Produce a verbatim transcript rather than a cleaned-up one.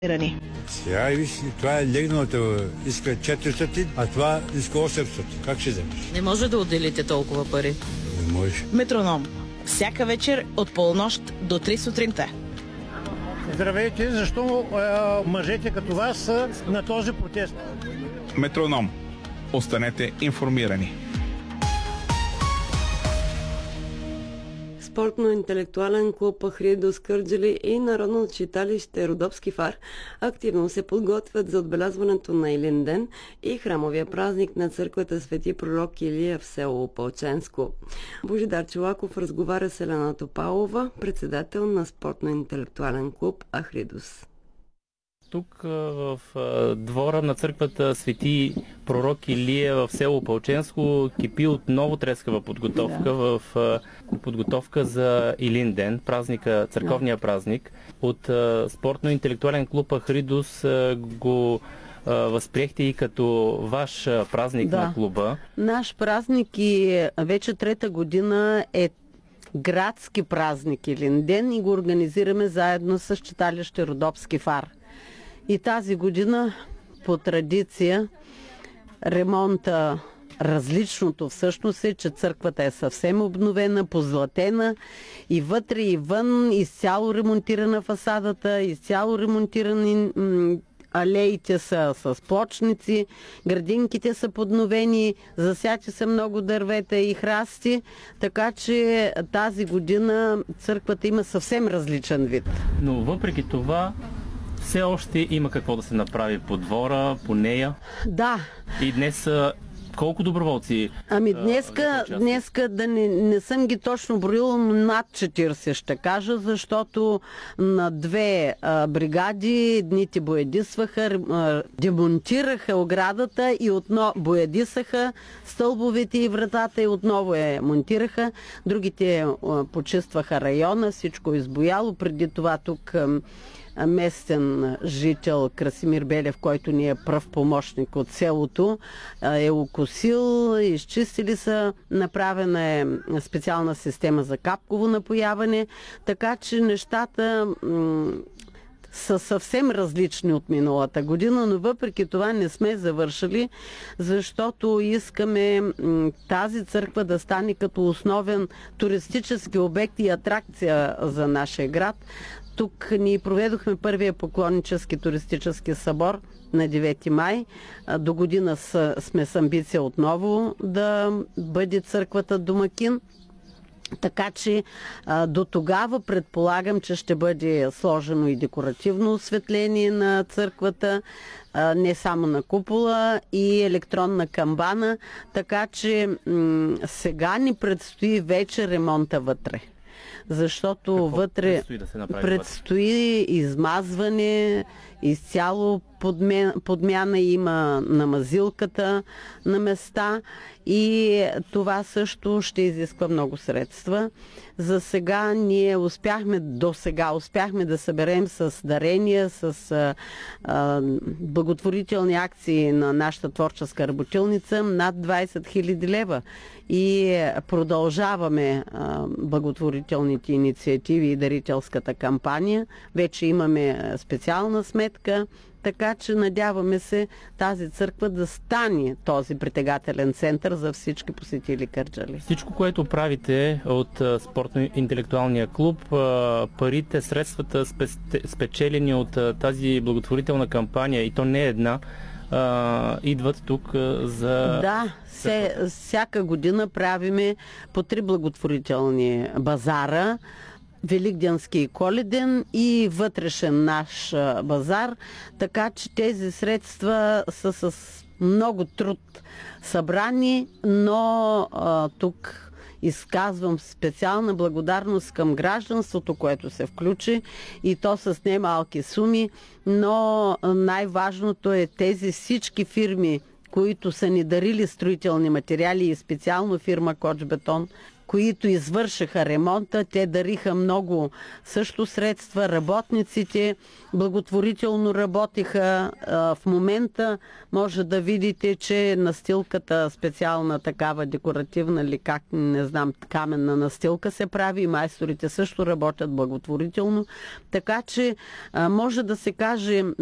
Сега виж, това е легналото, иска четиристотин, а това иска осемстотин. Как ще вземеш? Не може да отделите толкова пари. Не може. Метроном. Всяка вечер от полунощ до три сутринта. Здравейте, защо е, мъжете като вас са на този протест? Метроном. Останете информирани. Спортно-интелектуален клуб Ахридус Кърджали и Народно читалище Родопски фар активно се подготвят за отбелязването на Илинден и храмовия празник на църквата Свети пророк Илия в село Опалченско. Божидар Чолаков разговаря с Елена Топалова, председател на Спортно-интелектуален клуб Ахридус. Тук в двора на църквата Свети пророк Илия в село Опалченско кипи отново трескава подготовка да. в подготовка за Илинден, празника, църковния да. празник. От спортно-интелектуален клуб Ахридус го възприехте и като ваш празник да. на клуба. Наш празник и вече трета година е градски празник Илинден и го организираме заедно с читалище Родопски фар. И тази година по традиция ремонта, различното всъщност е, че църквата е съвсем обновена, позлатена и вътре и вън, изцяло ремонтирана фасадата, изцяло ремонтирани м- алеите са с плочници, градинките са подновени, засячи се много дървета и храсти, така че тази година църквата има съвсем различен вид. Но въпреки това все още има какво да се направи по двора, по нея. Да. И днес колко доброволци? Ами днеска, а, днеска да не, не съм ги точно броила, но над четирийсет ще кажа, защото на две а, бригади едните боядисваха, а, демонтираха оградата и отново боядисаха стълбовете и вратата и отново я монтираха. Другите а, почистваха района, всичко избояло. Преди това тук а, местен жител Красимир Белев, който ни е пръв помощник от селото, е окосил, изчистили са, направена е специална система за капково напояване, така че нещата м- са съвсем различни от миналата година, но въпреки това не сме завършили, защото искаме м- тази църква да стане като основен туристически обект и атракция за нашия град. Тук ни проведохме първия поклоннически туристически събор на девети май. До година сме с амбиция отново да бъде църквата домакин. Така че до тогава предполагам, че ще бъде сложено и декоративно осветление на църквата, не само на купола, и електронна камбана. Така че м- сега ни предстои вече ремонта вътре. Защото Какво вътре предстои, да се предстои измазване, изцяло подмяна, подмяна има на мазилката на места и това също ще изисква много средства. За сега ние успяхме, до сега успяхме да съберем с дарения, с а, а, благотворителни акции на нашата творческа работилница над двайсет хиляди лева. И продължаваме а, благотворителните инициативи и дарителската кампания. Вече имаме специална сметка, така че надяваме се тази църква да стане този притегателен център за всички посетили Кърджали. Всичко, което правите от спортно-интелектуалния клуб, парите, средствата спечелени от тази благотворителна кампания, и то не е една, идват тук за... Да, се, всяка година правиме по три благотворителни базара, Великденски и Коледен и вътрешен наш базар, така че тези средства са с много труд събрани, но а, тук изказвам специална благодарност към гражданството, което се включи, и то с немалки суми, но най-важното е тези всички фирми, които са ни дарили строителни материали, и специално фирма Коч Бетон, които извършиха ремонта. Те дариха много също средства. Работниците благотворително работиха. В момента може да видите, че настилката, специална такава декоративна или как, не знам, каменна настилка се прави и майсторите също работят благотворително. Така че може да се каже